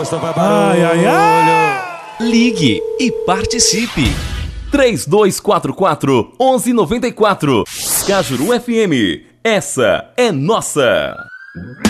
só vai barulho. Ai, ai, ai. Ligue e participe. 3244-1194. Cajuru FM. Essa é nossa.